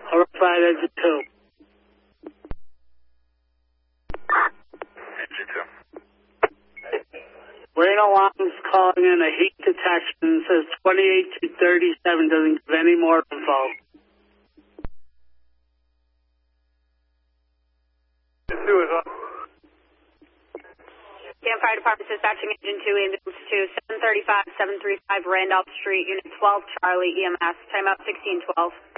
Horrified Exit 2. Exit 2. Rain Alarm's calling in a heat detection. Says 28 to 37. Doesn't give any more info. Exit 2 is on. Camp Fire Department dispatching engine 2, ambulance 2, 735 Randolph Street, unit 12 Charlie EMS, timeout 1612.